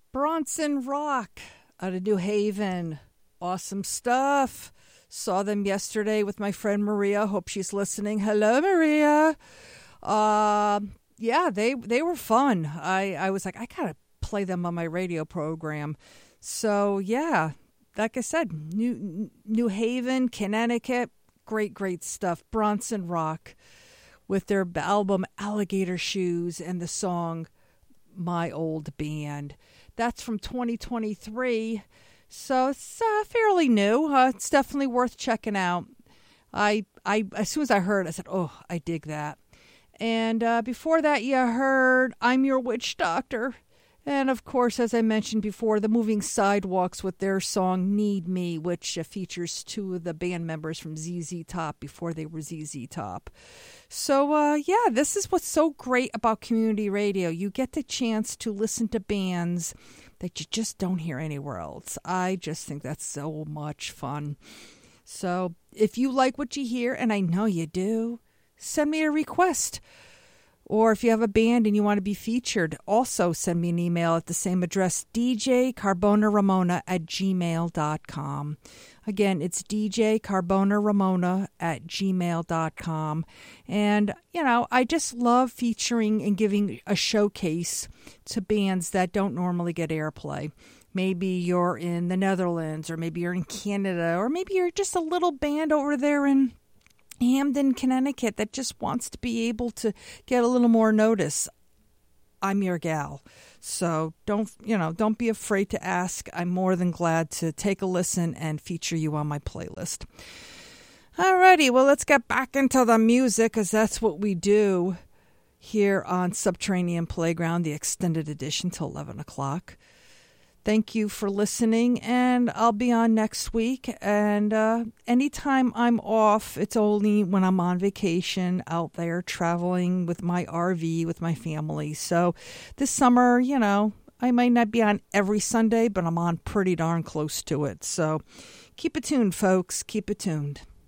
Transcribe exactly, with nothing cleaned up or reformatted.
Bronson Rock out of New Haven. Awesome stuff. Saw them yesterday with my friend Maria. Hope she's listening. Hello, Maria. Uh, yeah, they they were fun. I, I was like, I gotta play them on my radio program. So, yeah, like I said, New, New Haven, Connecticut, great, great stuff. Bronson Rock with their album Alligator Shoes and the song My Old Band. That's from twenty twenty-three, so it's uh, fairly new. Uh, it's definitely worth checking out. I, I, as soon as I heard it, I said, oh, I dig that. And uh, before that, you heard I'm Your Witch Doctor. And, of course, as I mentioned before, the Moving Sidewalks with their song Need Me, which uh, features two of the band members from Z Z Top before they were Z Z Top. So, uh, yeah, this is what's so great about community radio. You get the chance to listen to bands that you just don't hear anywhere else. I just think that's so much fun. So, if you like what you hear, and I know you do, send me a request. Or if you have a band and you want to be featured, also send me an email at the same address, d j carbona ramona at gmail dot com. Again, it's d j carbona ramona at gmail dot com. And, you know, I just love featuring and giving a showcase to bands that don't normally get airplay. Maybe you're in the Netherlands, or maybe you're in Canada, or maybe you're just a little band over there in Hamden, Connecticut that just wants to be able to get a little more notice. I'm your gal. So don't, you know, don't be afraid to ask. I'm more than glad to take a listen and feature you on my playlist. Alrighty, well, let's get back into the music, because that's what we do here on Subterranean Playground, the extended edition till eleven o'clock. Thank you for listening, and I'll be on next week. And uh, anytime I'm off, it's only when I'm on vacation out there traveling with my R V with my family. So this summer, you know, I might not be on every Sunday, but I'm on pretty darn close to it. So keep it tuned, folks. Keep it tuned.